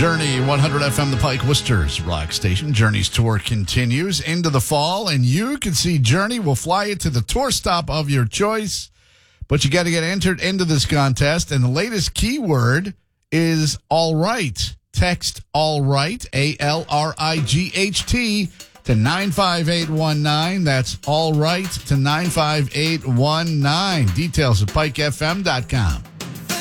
Journey 100 FM, the Pike Worcester's rock station. Journey's tour continues into the fall, and you can see Journey will fly you to the tour stop of your choice. But you got to get entered into this contest, and the latest keyword is all right. Text all right, ALRIGHT, to 95819. That's all right to 95819. Details at pikefm.com.